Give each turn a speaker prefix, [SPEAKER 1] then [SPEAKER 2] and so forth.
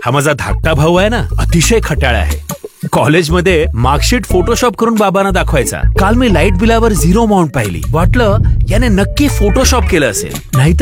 [SPEAKER 1] हा माझा धाकटा भाऊ आहे ना, अतिशय खट्याळ आहे. कॉलेजमध्ये मार्कशीट फोटोशॉप करून बाबांना दाखवायचा. काल मी लाईट बिलावर 0 अमाऊंट पाहिली. वाटलं याने नक्की फोटोशॉप केलं असेल, नाहीतर